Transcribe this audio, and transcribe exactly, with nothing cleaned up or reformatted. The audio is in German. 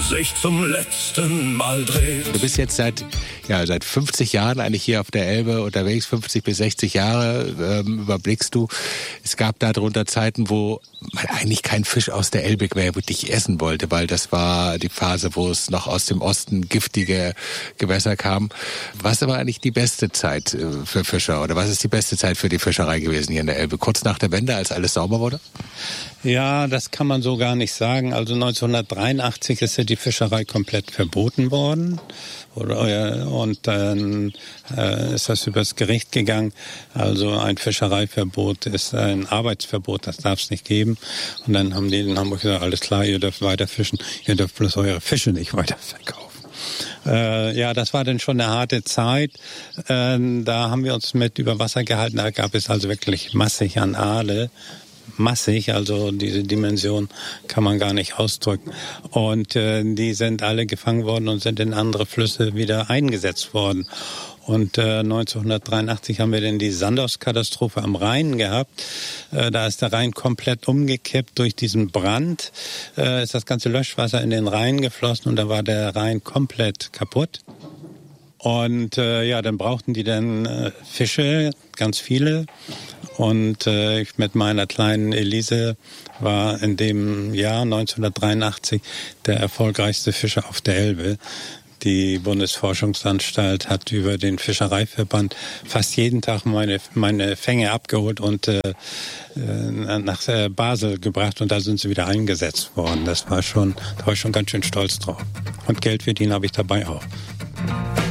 sich zum letzten Mal dreht. Du bist jetzt seit, ja, seit fünfzig Jahren eigentlich hier auf der Elbe unterwegs, fünfzig bis sechzig Jahre ähm, überblickst du. Es gab darunter Zeiten, wo man eigentlich keinen Fisch aus der Elbe mehr wirklich essen wollte, weil das war die Phase, wo es noch aus dem Osten giftige Gewässer kam. Was war eigentlich die beste Zeit für Fischer oder was ist die beste Zeit für die Fischerei gewesen hier in der Elbe? Kurz nach der Wende, als alles sauber wurde? Ja, das kann man so gar nicht sagen. Also neunzehnhundertdreiundachtzig ist ja die Fischerei komplett verboten worden. Und dann äh, ist das übers Gericht gegangen. Also ein Fischereiverbot ist ein Arbeitsverbot, das darf es nicht geben. Und dann haben die in Hamburg gesagt, alles klar, ihr dürft weiter fischen, ihr dürft bloß eure Fische nicht weiter verkaufen. Äh, ja, das war dann schon eine harte Zeit. Äh, da haben wir uns mit über Wasser gehalten. Da gab es also wirklich massig an Aale. Massig, also diese Dimension kann man gar nicht ausdrücken. Und äh, die sind alle gefangen worden und sind in andere Flüsse wieder eingesetzt worden. Und äh, neunzehnhundertdreiundachtzig haben wir dann die Sandowskatastrophe am Rhein gehabt. Äh, da ist der Rhein komplett umgekippt durch diesen Brand. Äh, ist das ganze Löschwasser in den Rhein geflossen und da war der Rhein komplett kaputt. Und äh, ja, dann brauchten die dann äh, Fische, ganz viele. Und äh, ich mit meiner kleinen Elise war in dem Jahr neunzehnhundertdreiundachtzig der erfolgreichste Fischer auf der Elbe. Die Bundesforschungsanstalt hat über den Fischereiverband fast jeden Tag meine meine Fänge abgeholt und äh, nach Basel gebracht und da sind sie wieder eingesetzt worden. Das war schon, da war ich schon ganz schön stolz drauf. Und Geld verdienen habe ich dabei auch.